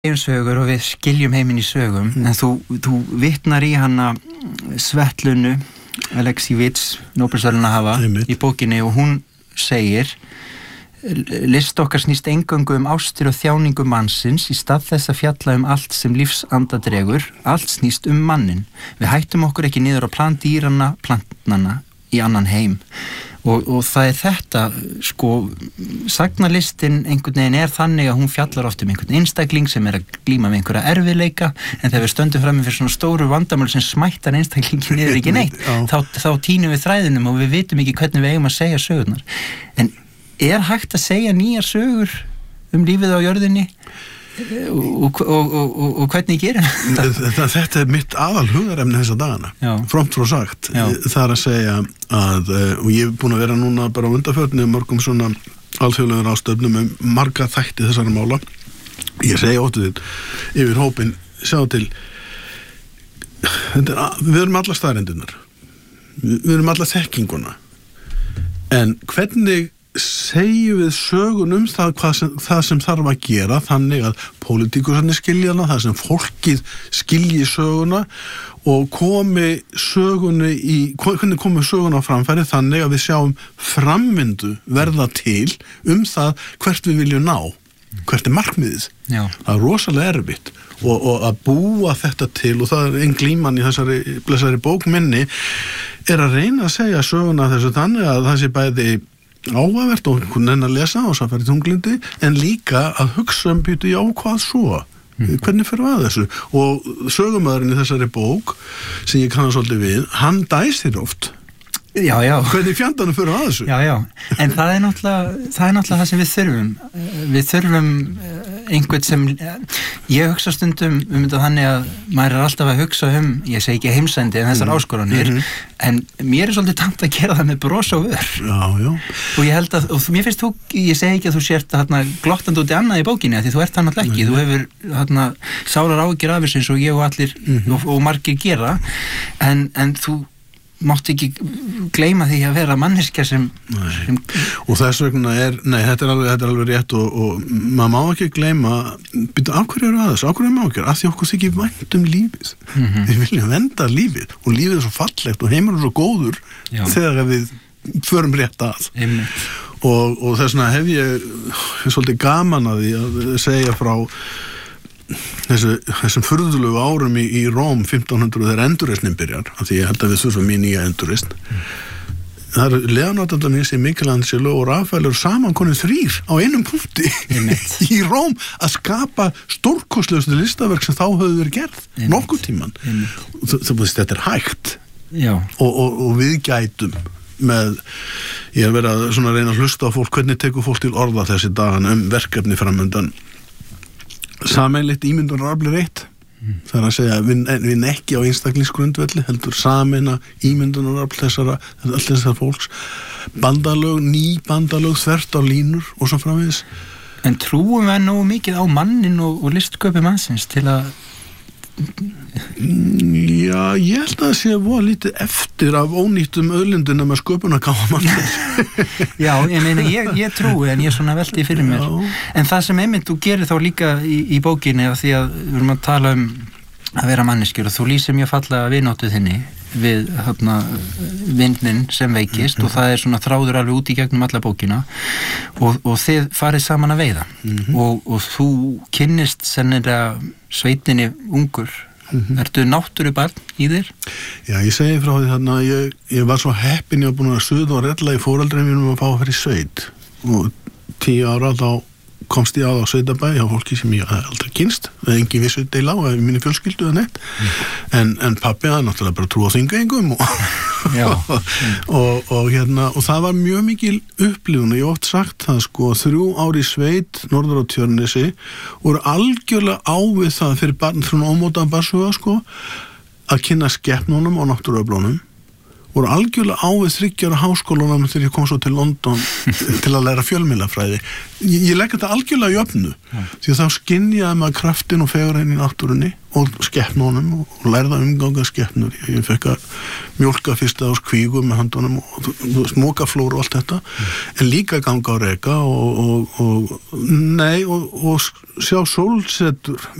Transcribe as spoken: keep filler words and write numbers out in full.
sögur og við skiljum heiminn í sögum mm. en þú, þú vitnar í hana Svetlunu Aleksíevits Nóbelsverðlauna hafa í bókinni og hún segir list okkar snýst eingöngu um ástir og þjáningu mannsins í stað þess að fjalla um allt sem lífsanda dregur, allt snýst um mannin. Við hættum okkur ekki niður á plan dýranna, plantnanna í annan heim og, og það er þetta sko, sagnalistin einhvern veginn er þannig að hún fjallar oft um einhvern einstakling sem er að glíma með einhverja erfiðleika en þegar við stöndum frammi fyrir svona stóru vandamál sem smættar einstaklingin niður ekki neitt þá, þá tínum við þræðinum og við vitum ekki hvernig við eigum að segja sögurnar. En er hægt að segja nýjar sögur um lífið á jörðinni og, og, og, og, og hvernig gerir þetta? Þetta er mitt aðal hugarefni þessa dagana, fromt frá sagt. Já. Það er að segja að, og ég er búin að vera núna bara á undanförnu mörgum svona alþjóðlegur ástöfnum um marga þætti þessara mála. Ég segi óttu þitt yfir hópin, sjá til þetta er, við erum alla staðreyndirnar, við erum alla þekkinguna, en hvernig segjum við sögun um það, hvað sem, það sem þarf að gera þannig að pólitíkusarnir skilja hana, það sem fólkið skilji söguna og komi sögunni í, hvernig komi söguna á framfæri þannig að við sjáum framvindu verða til um það hvert við viljum ná, hvert er markmiðið. Já. Það er rosalega erfitt og, og að búa þetta til og það er einn glíman í þessari blessari bókminni er að reyna að segja söguna þessu þannig að það sé bæði áhugavert og hún enn að lesa og það færi tunglindi en líka að hugsa um býtu já hvað svo mm. hvernig fyrir að þessu og sögumæðurinn í þessari bók sem ég kannast svolítið við, hann dæsir oft já, já. Hvernig fjandanum fyrir að þessu já, já. En það er náttúrulega það er náttúrulega það sem við þurfum við þurfum einhvern sem ég hugsa stundum um þetta þannig að maður er alltaf að hugsa um ég segi ekki heimsendi en þessar mm. áskoranir mm-hmm. en mér er svolítið tamt að gera það með bros og vör já, já. Og ég held að, og mér finnst þú ég segi ekki að þú sért þarna glottandi út í annað í bókinni því þú ert hann alltaf ekki, mm-hmm. þú hefur þarna sálar áhyggjur af þessu eins og ég og allir mm-hmm. og, og margir gera en, en þú mátt ekki gleyma því að vera manneskja sem, sem og þess vegna er, nei þetta er alveg, þetta er alveg rétt og, og maður má ekki gleyma byrja, af hverju eru að þessu, af hverju er maður ekki af því okkur þykir vænt um lífið mm-hmm. við viljum venda lífið og lífið er svo fallegt og heimur er svo góður já. Þegar við förum rétt að og, og þess vegna hef ég svolítið gaman að því að segja frá Þessu, þessum furðulegu árum í, í Róm fimmtán hundruð þegar endurreisnin byrjar af því ég held að við þurfum í nýja endurreisn mm. það er Leonardo da Vinci, Michelangelo og Rafael eru samankonið þrýr á einum punkti í Róm að skapa stórkostlegustu listaverk sem þá höfðu verið gerð nokkuð tíman þetta er hægt og, og, og við gætum með, ég hef verið að svona reyna að hlusta á fólk, hvernig tekur fólk til orða þessi dagan um verkefni framöndan sameinleitt ímyndunarafl er eitt mm. það er að segja við, við ekki á einstaklingsgrundvelli heldur sameina ímyndunarafl þessara allt þessar fólks bandalög, ný bandalög þvert á línur og svo framvegis. En trúum við nú mikið á mannin og, og listköpi mannsins til að já, ég held að það sé voða lítið eftir af ónýttum auðlindina með sköpunargáfa mannsins já, ég meina, ég, ég trúi en ég svona velti fyrir mér já. En það sem einmitt þú gerir þá líka í, í bókinni af því að við erum að tala um að vera manneskjur og þú lýsir mjög fallega vináttuð þinni við hérna vindnin sem veikist mm-hmm. og það er svona þráður alveg út í gegnum alla bókina og, og þið farið saman að veiða mm-hmm. og, og þú kynnist sennilega sveitinni ungur mm-hmm. Ertu náttúrubarn í þér? Já, ég segi frá því þarna ég, ég var svo heppin, ég var búin að suða og rella í foreldrunum mínum að fá að fara í sveit og tíu ára þá komst ég að á sveitabæ hjá fólki sem ég aldrei kynst, það er engin vissu deila á eða minni fjölskyldu eða neitt mm. en, en pappi hafði náttúrulega bara trú á þingengum og, og, og, hérna, og það var mjög mikil upplifun og ég oft sagt það sko þrjú ári sveit norður á Tjörnesi voru algjörlega ávið það fyrir barn frá ómótaðan barsuga sko að kynna skepnunum og náttúruöflunum voru algjörlega ávið þriggja ára háskólanum þegar ég kom svo til London til að læra fjölmiðlafræði. Ég, ég legg þetta algjörlega í jöfnu ja. Því að þá skynjaði maður kraftin og fegurðin í náttúrunni og skepnunum og lærða umganga skepnur. Ég, ég fekk að mjólka fyrsta ás kvígu með handunum og smokaflór og allt þetta mm. en líka ganga á reka og, og, og nei og, og sjá sólsetur